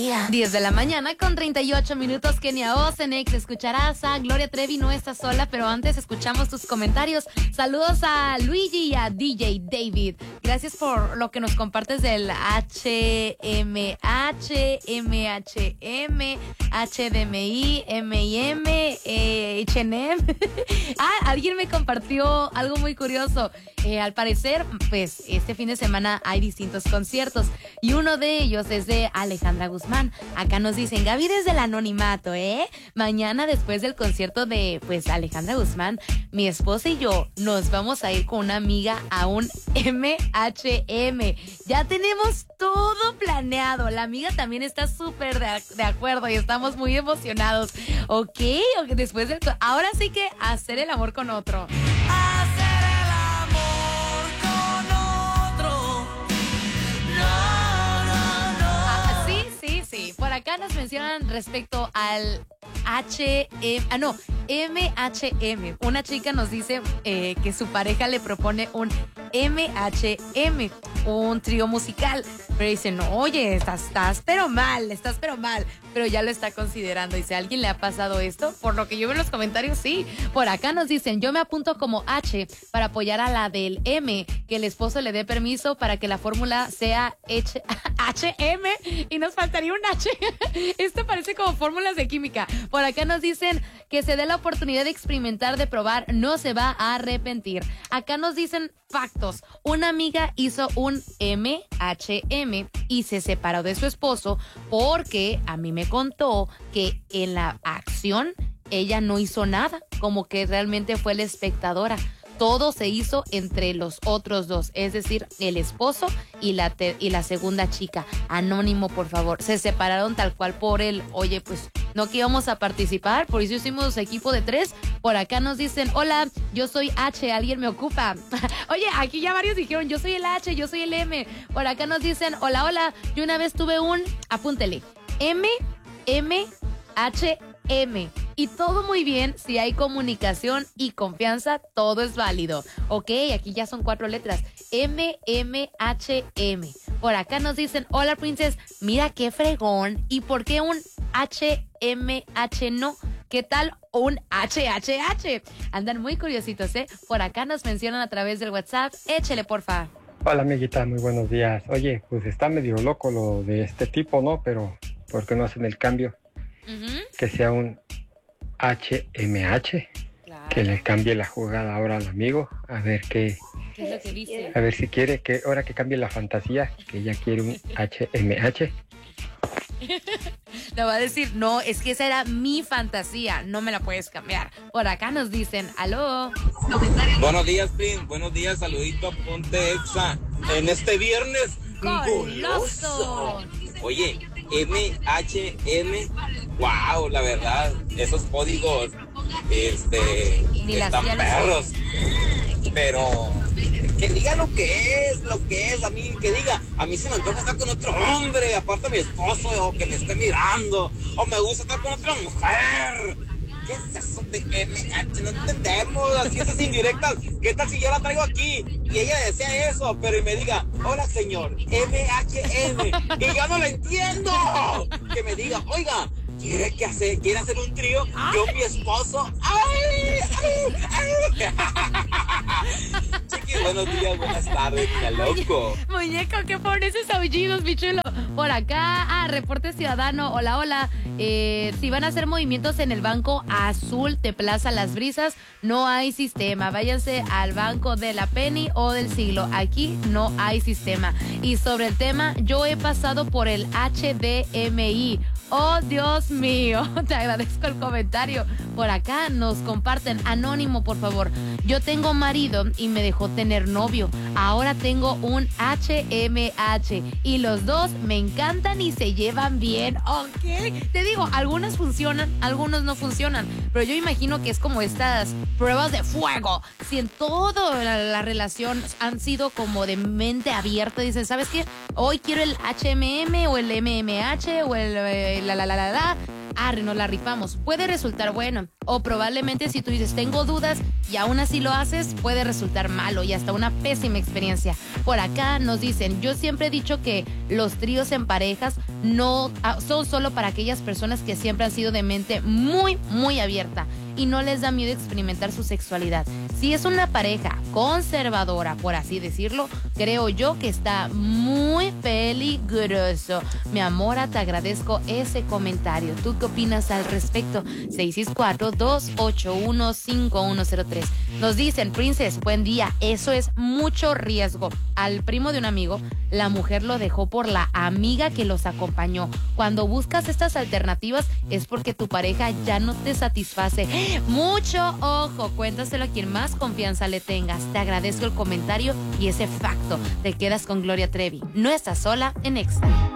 10 de la mañana con 38 minutos. Kenia Ocenex, escucharás a Gloria Trevi, no está sola, pero antes escuchamos tus comentarios. Saludos a Luigi y a DJ David. Gracias por lo que nos compartes del HMH, MHM, HDMI, MIM, H&M. Alguien me compartió algo muy curioso. Al parecer, pues, este fin de semana hay distintos conciertos y uno de ellos es de Alejandra Guzmán. Acá nos dicen, Gaby desde el anonimato, mañana después del concierto de, pues, Alejandra Guzmán, mi esposa y yo nos vamos a ir con una amiga a un MHM. Ya tenemos todo planeado. La amiga también está súper de acuerdo y estamos muy emocionados. Ok, después del... Ahora sí que hacer el amor con otro. Sí, por acá nos mencionan respecto al MHM. Una chica nos dice que su pareja le propone un MHM, un trío musical. Pero dicen, no, oye, estás pero mal. Pero ya lo está considerando. Dice, ¿a alguien le ha pasado esto? Por lo que yo veo en los comentarios, sí. Por acá nos dicen, yo me apunto como H para apoyar a la del M, que el esposo le dé permiso para que la fórmula sea HM y nos faltaría un H. Esto parece como fórmulas de química. Por acá nos dicen que se dé la oportunidad de experimentar, de probar, no se va a arrepentir. Acá nos dicen factos. Una amiga hizo un MHM y se separó de su esposo porque a mí me contó que en la acción ella no hizo nada, como que realmente fue la espectadora. Todo se hizo entre los otros dos, es decir, el esposo y la segunda chica. Anónimo, por favor. Se separaron tal cual por el, oye, pues no que íbamos a participar, por eso hicimos equipo de 3. Por acá nos dicen, hola, yo soy H, ¿alguien me ocupa? Oye, aquí ya varios dijeron, yo soy el H, yo soy el M. Por acá nos dicen, hola, yo una vez tuve un, apúntele, MHM. Y todo muy bien, si hay comunicación y confianza, todo es válido. Ok, aquí ya son 4 letras. MMHM. Por acá nos dicen, hola Princess, mira qué fregón. ¿Y por qué un HMH no? ¿Qué tal un HHH? Andan muy curiositos, Por acá nos mencionan a través del WhatsApp. Échele, porfa. Hola, amiguita, muy buenos días. Oye, pues está medio loco lo de este tipo, ¿no? Pero, ¿por qué no hacen el cambio? Que sea un HMH, claro. Que le cambie la jugada ahora al amigo, a ver qué es lo que dice. A ver si quiere que ahora que cambie la fantasía, que ella quiere un HMH. Le va a decir, no, es que esa era mi fantasía, no me la puedes cambiar. Por acá nos dicen, aló. Buenos días, Pin, buenos días, saludito, ponte exa en este viernes goloso. Oye, MHM, wow, la verdad, esos códigos, están perros, pero que diga lo que es, a mí, que diga, a mí se me antoja estar con otro hombre, aparte de mi esposo, o que me esté mirando, o me gusta estar con otra mujer. ¿Qué es eso de MH? No entendemos, así esas indirectas. ¿Qué tal si yo la traigo aquí y ella desea eso, pero y me diga, hola señor, MHM, y yo no lo entiendo? Que me diga, oiga, ¿quiere hacer un trío? Yo, mi esposo. ¡Ay! Chiquis, buenos días, buenas tardes, qué loco. Muñeco, qué pobres esos aullidos, mi chulo. Por acá, reporte ciudadano, hola. Si van a hacer movimientos en el Banco Azul de Plaza Las Brisas, no hay sistema. Váyanse al Banco de la Penny o del Siglo. Aquí no hay sistema. Y sobre el tema, yo he pasado por el HDMI. Oh, Dios mío, te agradezco el comentario. Por acá nos comparten, anónimo, por favor. Yo tengo marido y me dejó tener novio. Ahora tengo un HMH y los dos me encantan y se llevan bien. Ok, te digo, algunas funcionan, algunos no funcionan. Pero yo imagino que es como estas pruebas de fuego. Si en toda la relación han sido como de mente abierta, dicen, ¿sabes qué? Hoy quiero el HMM o el MMH o el arre, nos la rifamos. Puede resultar bueno, o probablemente si tú dices, tengo dudas y aún así lo haces, puede resultar malo y hasta una pésima experiencia. Por acá nos dicen, yo siempre he dicho que los tríos en parejas no son solo para aquellas personas que siempre han sido de mente muy, muy abierta y no les da miedo experimentar su sexualidad. Si es una pareja conservadora, por así decirlo, creo yo que está muy peligroso. Mi amor, te agradezco ese comentario. ¿Tú qué opinas al respecto? 664-281-5103. Nos dicen, Princess, buen día. Eso es mucho riesgo. Al primo de un amigo, la mujer lo dejó por la amiga que los acompañó. Cuando buscas estas alternativas es porque tu pareja ya no te satisface. Mucho ojo, cuéntaselo a quien más confianza le tengas. Te agradezco el comentario y ese facto. Te quedas con Gloria Trevi. No estás sola en Exa.